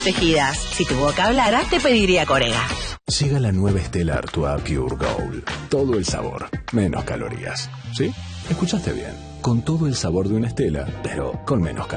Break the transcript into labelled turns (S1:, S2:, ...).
S1: Tejidas. Si tu boca hablara, te pediría Corega.
S2: Llega la nueva Stella Artois Pure Gold. Todo el sabor, menos calorías. ¿Sí? Escuchaste bien. Con todo el sabor de una Stella, pero con menos calorías.